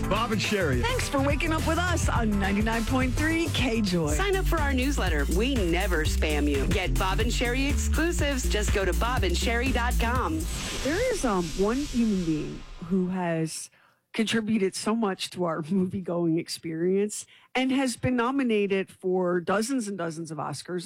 Bob and Sherry. Thanks for waking up with us on 99.3 K-Joy. Sign up for our newsletter. We never spam you. Get Bob and Sherry exclusives. Just go to bobandsherry.com. There is one human being who has contributed so much to our movie-going experience and has been nominated for dozens and dozens of Oscars.